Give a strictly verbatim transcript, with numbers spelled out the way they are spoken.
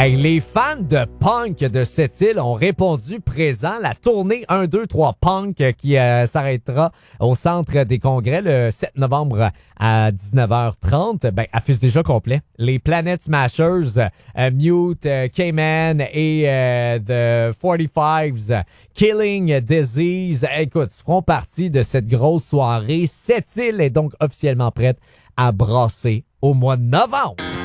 Hey, les fans de punk de cette île ont répondu présent. La tournée un deux trois Punk euh, qui euh, s'arrêtera au Centre des Congrès le sept novembre à dix-neuf heures trente, ben, affiche déjà complet. Les Planet Smashers, euh, Mute, euh, K-Man et euh, The forty-fives, Killing Disease, écoute, feront partie de cette grosse soirée. Cette île est donc officiellement prête à brasser au mois de novembre.